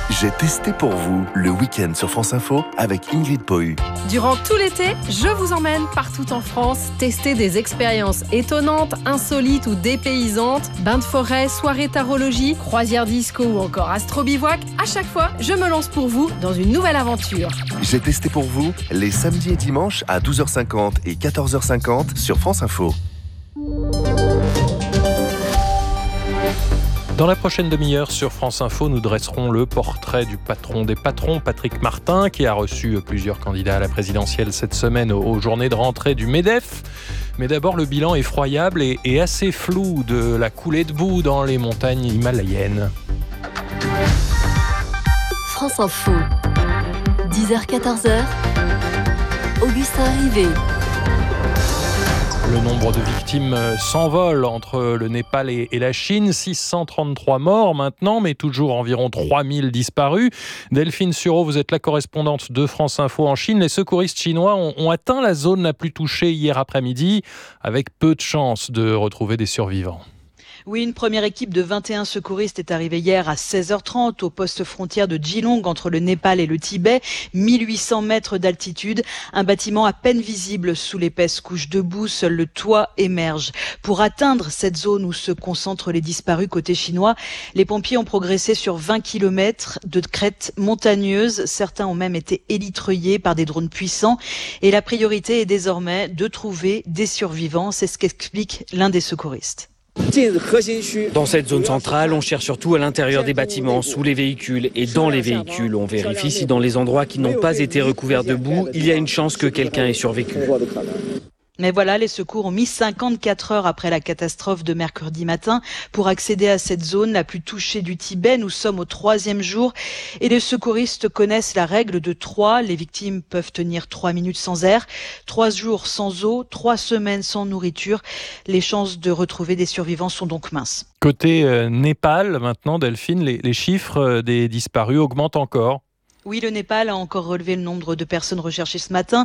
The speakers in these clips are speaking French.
J'ai testé pour vous le week-end sur France Info avec Ingrid Pohu. Durant tout l'été, je vous emmène partout en France tester des expériences étonnantes, insolites ou dépaysantes. Bains de forêt, soirée tarologie, croisière disco ou encore astro-bivouac. À chaque fois, je me lance pour vous dans une nouvelle aventure. J'ai testé pour vous les samedis et dimanches à 12h50 et 14h50 sur France Info. Dans la prochaine demi-heure sur France Info, nous dresserons le portrait du patron des patrons, Patrick Martin, qui a reçu plusieurs candidats à la présidentielle cette semaine aux journées de rentrée du MEDEF. Mais d'abord, le bilan effroyable et assez flou de la coulée de boue dans les montagnes himalayennes. France Info, 10h-14h, Augustin Rivet. Le nombre de victimes s'envole entre le Népal et la Chine. 633 morts maintenant, mais toujours environ 3000 disparus. Delphine Sureau, vous êtes la correspondante de France Info en Chine. Les secouristes chinois ont atteint la zone la plus touchée hier après-midi, avec peu de chances de retrouver des survivants. Oui, une première équipe de 21 secouristes est arrivée hier à 16h30 au poste frontière de Geelong entre le Népal et le Tibet, 1800 mètres d'altitude, un bâtiment à peine visible sous l'épaisse couche de boue, seul le toit émerge. Pour atteindre cette zone où se concentrent les disparus côté chinois, les pompiers ont progressé sur 20 km de crêtes montagneuses. Certains ont même été élitreillés par des drones puissants et la priorité est désormais de trouver des survivants. C'est ce qu'explique l'un des secouristes. Dans cette zone centrale, on cherche surtout à l'intérieur des bâtiments, sous les véhicules et dans les véhicules. On vérifie si dans les endroits qui n'ont pas été recouverts de boue, il y a une chance que quelqu'un ait survécu. Mais voilà, les secours ont mis 54 heures après la catastrophe de mercredi matin pour accéder à cette zone la plus touchée du Tibet. Nous sommes au 3e jour et les secouristes connaissent la règle de 3. Les victimes peuvent tenir 3 minutes sans air, 3 jours sans eau, 3 semaines sans nourriture. Les chances de retrouver des survivants sont donc minces. Côté Népal, maintenant, Delphine, les chiffres des disparus augmentent encore. Oui, le Népal a encore relevé le nombre de personnes recherchées ce matin.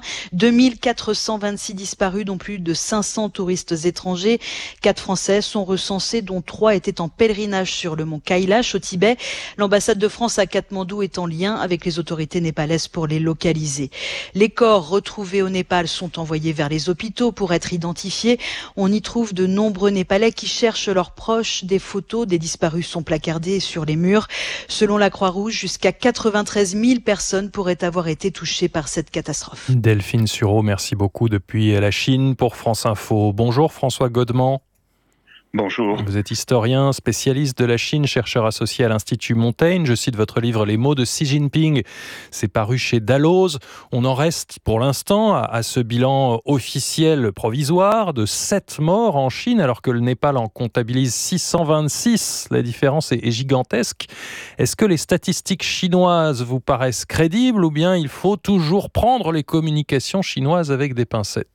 2426 disparus, dont plus de 500 touristes étrangers. 4 Français sont recensés, dont 3 étaient en pèlerinage sur le mont Kailash au Tibet. L'ambassade de France à Katmandou est en lien avec les autorités népalaises pour les localiser. Les corps retrouvés au Népal sont envoyés vers les hôpitaux pour être identifiés. On y trouve de nombreux Népalais qui cherchent leurs proches. Des photos des disparus sont placardées sur les murs. Selon la Croix-Rouge, jusqu'à 93 000 personnes pourraient avoir été touchées par cette catastrophe. Delphine Sureau, merci beaucoup depuis la Chine pour France Info. Bonjour François Godement. Bonjour. Vous êtes historien, spécialiste de la Chine, chercheur associé à l'Institut Montaigne. Je cite votre livre « Les mots de Xi Jinping ». C'est paru chez Dalloz. On en reste pour l'instant à ce bilan officiel provisoire de 7 morts en Chine, alors que le Népal en comptabilise 626. La différence est gigantesque. Est-ce que les statistiques chinoises vous paraissent crédibles ou bien il faut toujours prendre les communications chinoises avec des pincettes ?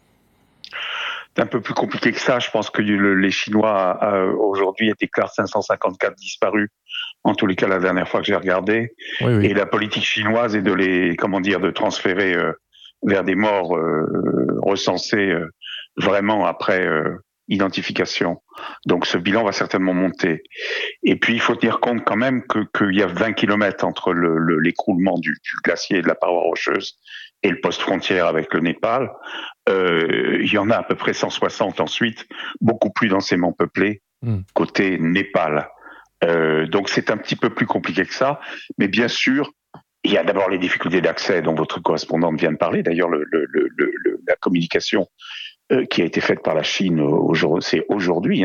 C'est un peu plus compliqué que ça. Je pense que les Chinois aujourd'hui déclarent 554 disparus. En tous les cas, la dernière fois que j'ai regardé. Oui. Et la politique chinoise est de transférer vers des morts recensés vraiment après identification. Donc ce bilan va certainement monter. Et puis il faut tenir compte quand même qu'il y a 20 km entre l'écroulement du glacier et de la paroi rocheuse et le poste frontière avec le Népal. Il y en a à peu près 160 ensuite, beaucoup plus densément peuplés, côté Népal. Donc c'est un petit peu plus compliqué que ça, mais bien sûr, il y a d'abord les difficultés d'accès dont votre correspondante vient de parler. D'ailleurs, la communication qui a été faite par la Chine, c'est aujourd'hui,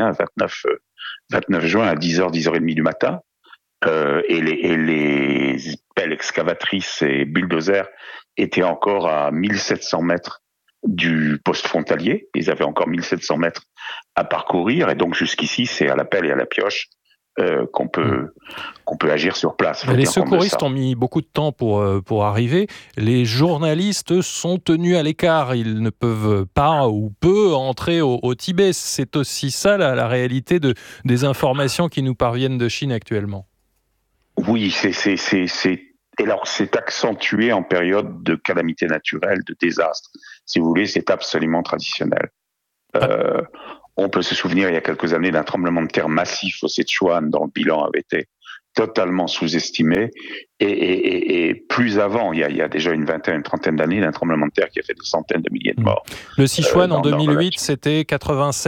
29 juin à 10h, 10h30 du matin, et les pelles excavatrices et bulldozers étaient encore à 1700 mètres du poste frontalier. Ils avaient encore 1700 mètres à parcourir, et donc jusqu'ici, c'est à la pelle et à la pioche qu'on peut agir sur place. Les secouristes ont mis beaucoup de temps pour arriver. Les journalistes sont tenus à l'écart. Ils ne peuvent pas ou peu entrer au Tibet. C'est aussi ça la réalité des informations qui nous parviennent de Chine actuellement. Oui, c'est accentué en période de calamité naturelle, de désastre. Si vous voulez, c'est absolument traditionnel. On peut se souvenir, il y a quelques années, d'un tremblement de terre massif au Sichuan, dont le bilan avait été totalement sous-estimé. Et plus avant, il y a déjà une trentaine d'années, d'un tremblement de terre qui a fait des centaines de milliers de morts. Le Sichuan en 2008, c'était 87